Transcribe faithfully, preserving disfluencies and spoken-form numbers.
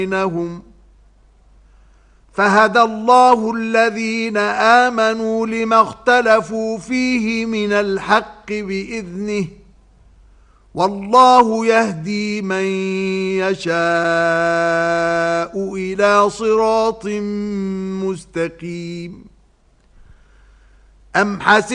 بينهم فهدى الله الذين آمنوا لما اختلفوا فيه من الحق بإذنه والله يهدي من يشاء إلى صراط مستقيم. أم حسب